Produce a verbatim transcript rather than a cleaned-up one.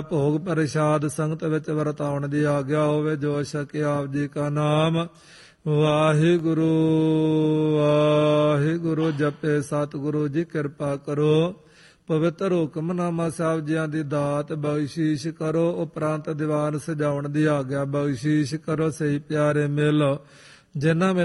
ਭੋਗ ਪ੍ਰਸ਼ਾਦ ਸੰਗਤ ਵਿੱਚ ਵਰਤਾਉਣ ਦੀ ਆਗਿਆ ਹੋਵੇ। ਜੋ ਸਕੇ ਆਪ ਜੀ ਕਾ ਨਾਮ ਵਾਹਿਗੁਰੂ ਵਾਹਿਗੁਰੂ ਜਪੇ ਸਤਿਗੁਰੂ ਜੀ ਕਿਰਪਾ ਕਰੋ। ਪਵਿੱਤਰ ਹੁਕਮਨਾਮਾ ਸਾਹਿਬ ਜੀਆਂ ਦੀ ਦਾਤ ਬਖਸ਼ੀਸ਼ ਕਰੋ। ਉਪਰੰਤ ਦੀਵਾਨ ਸਜਾਉਣ ਦੀ ਆਗਿਆ ਬਖਸ਼ੀਸ਼ ਕਰੋ। ਸਹੀ ਪਿਆਰੇ ਮਿਲ ਜਿਨ੍ਹਾਂ